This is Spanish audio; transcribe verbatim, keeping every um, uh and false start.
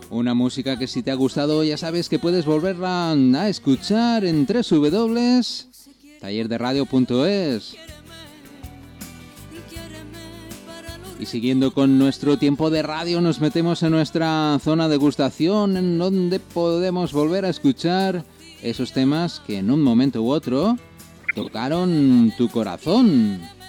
Una música que si te ha gustado ya sabes que puedes volverla a escuchar en doble u doble u doble u punto taller de radio punto es. Y siguiendo con nuestro tiempo de radio nos metemos en nuestra zona de degustación en donde podemos volver a escuchar esos temas que en un momento u otro tocaron tu corazón.